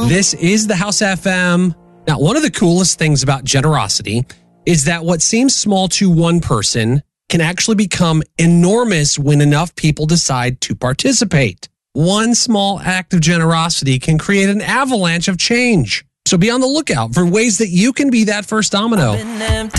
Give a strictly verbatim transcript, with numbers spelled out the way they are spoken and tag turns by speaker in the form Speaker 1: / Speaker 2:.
Speaker 1: This is the House F M. Now, one of the coolest things about generosity is that what seems small to one person can actually become enormous when enough people decide to participate. One small act of generosity can create an avalanche of change. So be on the lookout for ways that you can be that first domino.